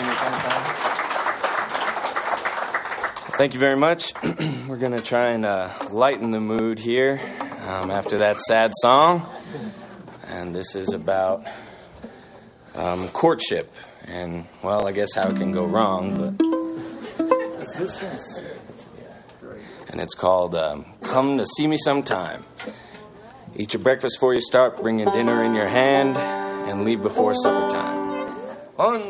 See Me Sometime. Thank you very much. We're going to try and lighten the mood here after that sad song. And this is about courtship. And, well, I guess how it can go wrong. But and it's called Come to See Me Sometime. Eat your breakfast before you start, bring your dinner in your hand, and leave before supper time.